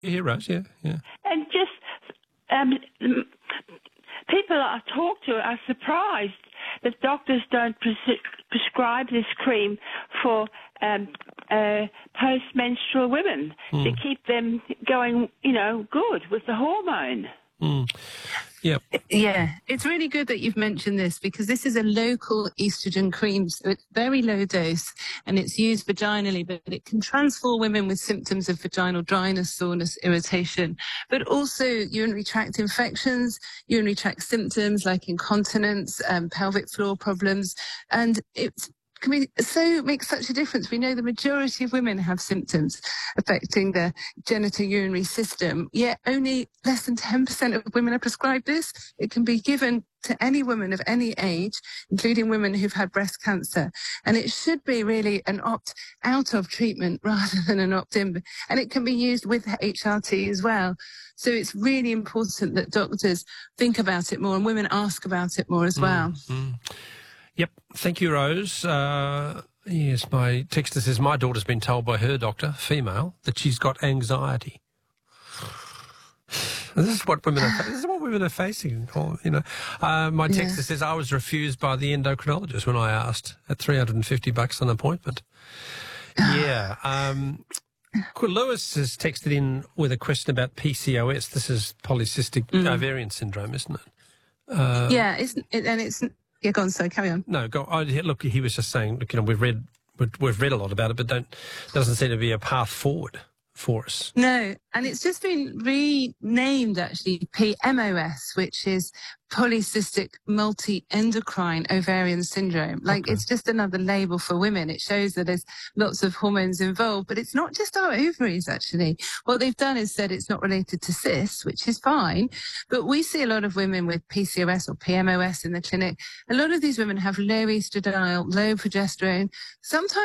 Yeah, Rose, yeah. And just people I talk to are surprised that doctors don't prescribe this cream for post-menstrual women to keep them going, good with the hormone. Yep. Yeah, it's really good that you've mentioned this, because this is a local estrogen cream, so it's very low dose and it's used vaginally, but it can transform women with symptoms of vaginal dryness, soreness, irritation, but also urinary tract infections, urinary tract symptoms like incontinence, pelvic floor problems, and makes such a difference. We know the majority of women have symptoms affecting the genitourinary system, yet only less than 10% of women are prescribed this. It can be given to any woman of any age, including women who've had breast cancer. And it should be really an opt-out of treatment rather than an opt-in. And it can be used with HRT as well. So it's really important that doctors think about it more and women ask about it more as well. Yep. Thank you, Rose. Yes, my texter says my daughter's been told by her doctor, female, that she's got anxiety. This is what women are facing. My texter says I was refused by the endocrinologist when I asked at $350 an appointment. Yeah. Lewis has texted in with a question about PCOS. This is polycystic ovarian syndrome, isn't it? Yeah, go on, so carry on. No, go. Look, he was just saying, look, we've read a lot about it, but doesn't seem to be a path forward for us. No, and it's just been renamed actually PMOS, which is polycystic multi-endocrine ovarian syndrome. It's just another label for women. It shows that there's lots of hormones involved, but it's not just our ovaries, actually. What they've done is said it's not related to cysts, which is fine, but we see a lot of women with PCOS or PMOS in the clinic. A lot of these women have low estradiol, low progesterone. Sometimes